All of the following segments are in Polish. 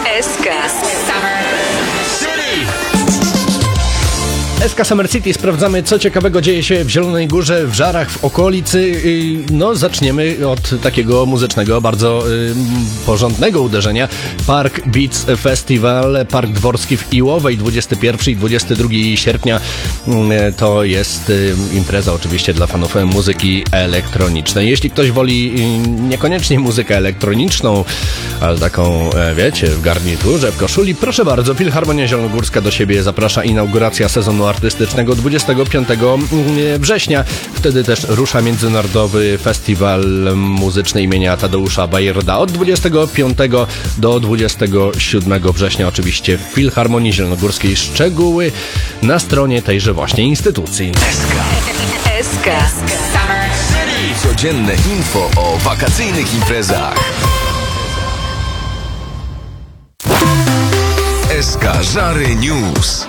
SK Summer City. Sprawdzamy, co ciekawego dzieje się w Zielonej Górze, w Żarach, w okolicy. No, zaczniemy od takiego muzycznego, bardzo porządnego uderzenia. Park Beats Festival, Park Dworski w Iłowej, 21 i 22 sierpnia. To jest impreza oczywiście dla fanów muzyki elektronicznej. Jeśli ktoś woli niekoniecznie muzykę elektroniczną, ale taką, wiecie, w garniturze, w koszuli, proszę bardzo, Filharmonia Zielonogórska do siebie zaprasza. Inauguracja sezonu artystycznego 25 września. Wtedy też rusza Międzynarodowy Festiwal Muzyczny imienia Tadeusza Bayerda od 25 do 27 września oczywiście w Filharmonii Zielonogórskiej. Szczegóły na stronie tejże właśnie instytucji. SK Summer City. Codzienne info o wakacyjnych imprezach. SK Żary News.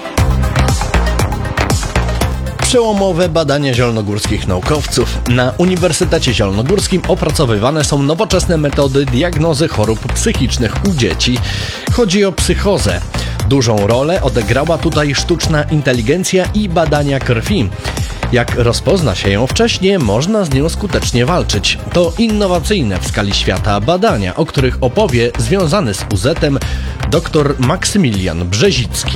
Przełomowe badania zielonogórskich naukowców. Na Uniwersytecie Zielonogórskim opracowywane są nowoczesne metody diagnozy chorób psychicznych u dzieci. Chodzi o psychozę. Dużą rolę odegrała tutaj sztuczna inteligencja i badania krwi. Jak rozpozna się ją wcześniej, można z nią skutecznie walczyć. To innowacyjne w skali świata badania, o których opowie związany z UZ-em dr Maksymilian Brzezicki.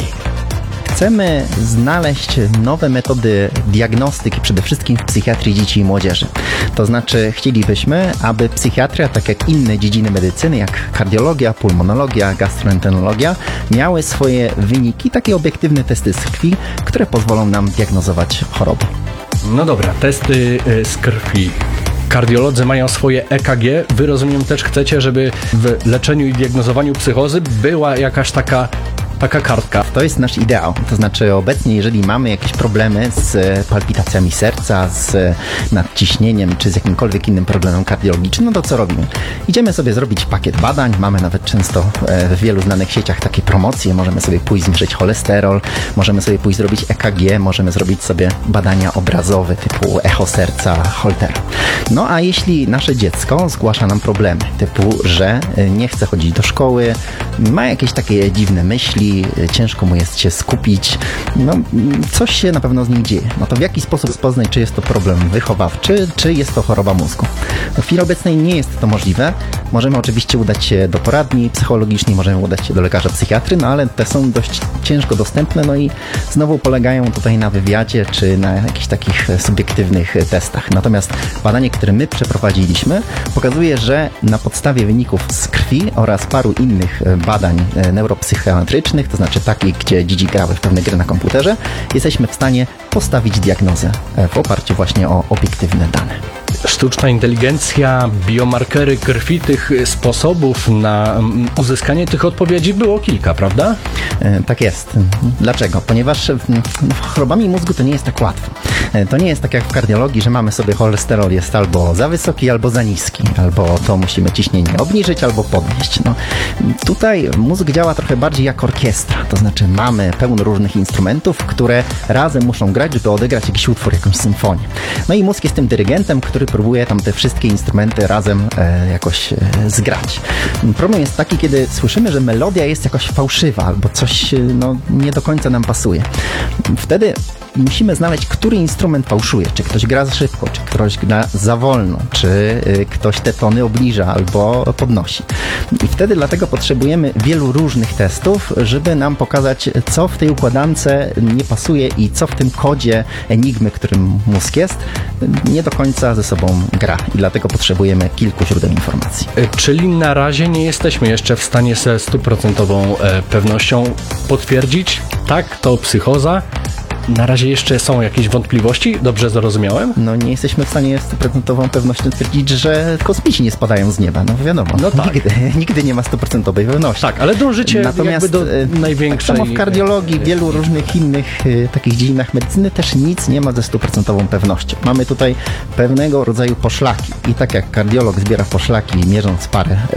Chcemy znaleźć nowe metody diagnostyki, przede wszystkim w psychiatrii dzieci i młodzieży. To znaczy chcielibyśmy, aby psychiatria, tak jak inne dziedziny medycyny, jak kardiologia, pulmonologia, gastroenterologia, miały swoje wyniki, takie obiektywne testy z krwi, które pozwolą nam diagnozować choroby. No dobra, testy z krwi. Kardiolodzy mają swoje EKG. Wy, rozumiem, też chcecie, żeby w leczeniu i diagnozowaniu psychozy była jakaś taka kartka. To jest nasz ideał. To znaczy obecnie, jeżeli mamy jakieś problemy z palpitacjami serca, z nadciśnieniem, czy z jakimkolwiek innym problemem kardiologicznym, no to co robimy? Idziemy sobie zrobić pakiet badań. Mamy nawet często w wielu znanych sieciach takie promocje. Możemy sobie pójść zmierzyć cholesterol, możemy sobie pójść zrobić EKG, możemy zrobić sobie badania obrazowe typu echo serca, Holtera. No a jeśli nasze dziecko zgłasza nam problemy typu, że nie chce chodzić do szkoły, ma jakieś takie dziwne myśli, ciężko mu jest się skupić, no coś się na pewno z nim dzieje. No to w jaki sposób poznać, czy jest to problem wychowawczy, czy jest to choroba mózgu? W chwili obecnej nie jest to możliwe. Możemy oczywiście udać się do poradni psychologicznej, możemy udać się do lekarza psychiatry, no ale te są dość ciężko dostępne, no i znowu polegają tutaj na wywiadzie, czy na jakichś takich subiektywnych testach. Natomiast badanie, które my przeprowadziliśmy, pokazuje, że na podstawie wyników z krwi oraz paru innych badań neuropsychiatrycznych, to znaczy takich, gdzie dzieci grały w pewne gry na komputerze, jesteśmy w stanie postawić diagnozę w oparciu właśnie o obiektywne dane. Sztuczna inteligencja, biomarkery krwi, tych sposobów na uzyskanie tych odpowiedzi było kilka, prawda? Tak jest. Dlaczego? Ponieważ chorobami mózgu to nie jest tak łatwo. To nie jest tak jak w kardiologii, że mamy sobie cholesterol jest albo za wysoki, albo za niski, albo to musimy ciśnienie obniżyć, albo podnieść. No, tutaj mózg działa trochę bardziej jak orkiestra, to znaczy mamy pełno różnych instrumentów, które razem muszą grać, żeby odegrać jakiś utwór, jakąś symfonię. No i mózg jest tym dyrygentem, który próbuje tam te wszystkie instrumenty razem jakoś zgrać. Problem jest taki, kiedy słyszymy, że melodia jest jakoś fałszywa, albo coś nie do końca nam pasuje. Wtedy musimy znaleźć, który instrument fałszuje. Czy ktoś gra za szybko, czy ktoś gra za wolno, czy ktoś te tony obniża albo podnosi. I wtedy dlatego potrzebujemy wielu różnych testów, żeby nam pokazać, co w tej układance nie pasuje i co w tym kodzie enigmy, którym mózg jest, nie do końca ze sobą gra. I dlatego potrzebujemy kilku źródeł informacji. Czyli na razie nie jesteśmy jeszcze w stanie ze 100% pewnością potwierdzić, tak, to psychoza. Na razie jeszcze są jakieś wątpliwości? Dobrze zrozumiałem? No nie jesteśmy w stanie z 100% pewnością stwierdzić, że kosmici nie spadają z nieba. No wiadomo, no tak. Nigdy nie ma 100% pewności. Tak, ale dążycie natomiast jakby do największej... Tak samo w kardiologii, wielu różnych innych takich dziedzinach medycyny też nic nie ma ze 100% pewnością. Mamy tutaj pewnego rodzaju poszlaki i tak jak kardiolog zbiera poszlaki mierząc parę